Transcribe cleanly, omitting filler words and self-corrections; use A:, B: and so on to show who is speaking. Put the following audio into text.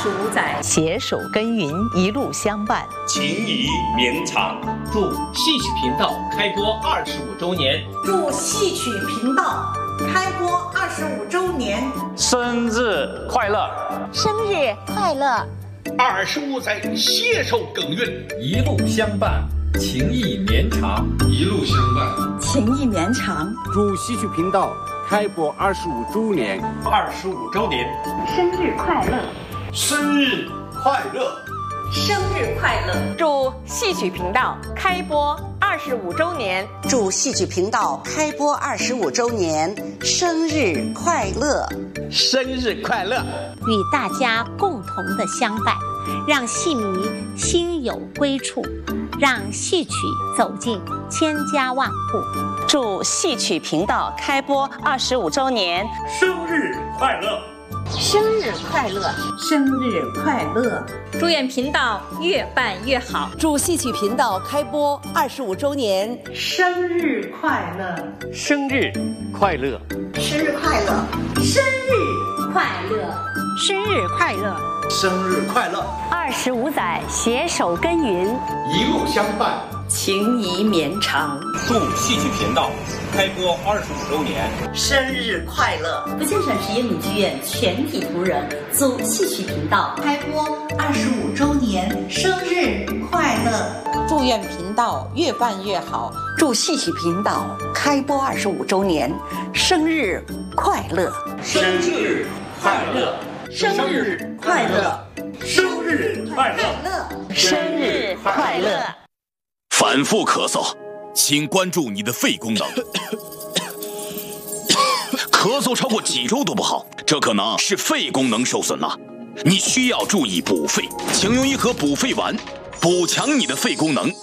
A: 25载，
B: 携手耕耘，一路相伴，
C: 情谊绵长。
D: 祝戏曲频道开播25周年！
E: 祝戏曲频道开播25周年！
F: 生日快乐！
G: 生日快乐
H: ！25载携手耕耘，
I: 一路相伴，情谊绵长。
J: 一路相伴，
E: 情谊绵长。
K: 祝戏曲频道开播25周年
C: ！25周年，
G: 生日快乐！
H: 生日快乐！
A: 生日快乐！
L: 祝戏曲频道开播25周年！
M: 祝戏曲频道开播25周年！生日快乐！
D: 生日快乐！
G: 与大家共同的相伴，让戏迷心有归处，让戏曲走进千家万户。
B: 祝戏曲频道开播25周年！
C: 生日快乐！
A: 生日快乐！
E: 生日快乐！
A: 祝愿频道越办越好！
N: 祝戏曲频道开播25周年！
E: 生日快乐！
F: 生日快乐！
E: 生日快乐！
A: 生日快乐！
G: 生日快乐！
H: 生日快乐
B: ！25载携手耕耘，
H: 一路相伴，
A: 情谊绵长。
C: 祝戏曲频道开播25周年！
M: 生日快乐！
A: 福建省实验女剧院全体同仁祝戏曲频道
E: 开播25周年！生日快乐！
N: 祝愿频道越办越好！
M: 祝戏曲频道开播25周年！生日快乐！
C: 生日快乐！
E: 生日快乐！
C: 生日快乐！
B: 生日快乐！
O: 反复咳嗽，请关注你的肺功能。咳嗽超过几周都不好，这可能是肺功能受损了。你需要注意补肺，请用一盒补肺丸，补强你的肺功能。